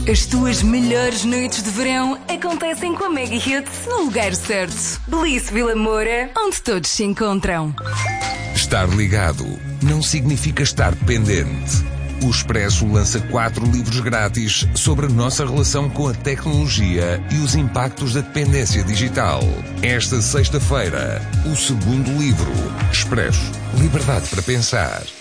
As tuas melhores noites de verão acontecem com a Mega Hits no lugar certo. Bliss Vila Moura, onde todos se encontram. Estar ligado não significa estar pendente. O Expresso lança 4 livros grátis sobre a nossa relação com a tecnologia e os impactos da dependência digital. Esta sexta-feira, o segundo livro, Expresso, Liberdade para Pensar.